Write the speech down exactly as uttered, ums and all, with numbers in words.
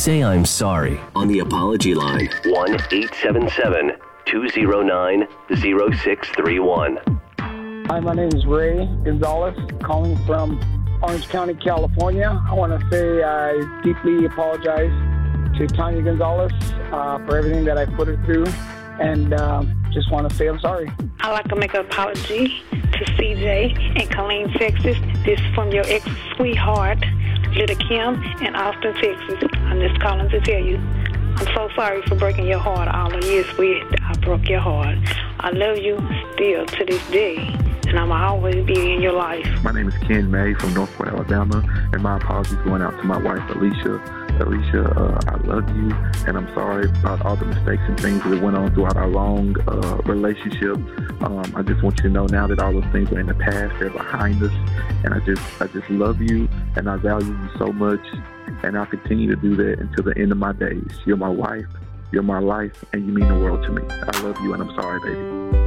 say I'm sorry. On the apology line, one eight seven seven, two zero nine, zero six three one. Hi, my name is Ray Gonzalez, calling from Orange County, California. I want to say I deeply apologize to Tanya Gonzalez uh, for everything that I put her through, and uh, just want to say I'm sorry. I'd like to make an apology to C J in Killeen, Texas. This is from your ex-sweetheart, Little Kim in Austin, Texas. I'm just calling to tell you I'm so sorry for breaking your heart all the years we I broke your heart. I love you still to this day, and I'm always be in your life. My name is Ken May from Northport, Alabama, and my apologies going out to my wife, Alicia. Alicia, uh, I love you, and I'm sorry about all the mistakes and things that went on throughout our long uh, relationship. Um, I just want you to know now that all those things are in the past, they're behind us, and I just, I just love you, and I value you so much, and I'll continue to do that until the end of my days. You're my wife, you're my life, and you mean the world to me. I love you, and I'm sorry, baby.